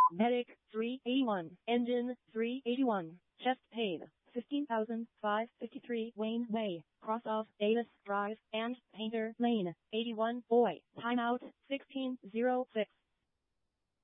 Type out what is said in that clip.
Medic 381. Engine 381. Chest paid 15,553 Wayne Way, cross off Davis Drive and Painter Lane, 81. Boy, timeout 16:06.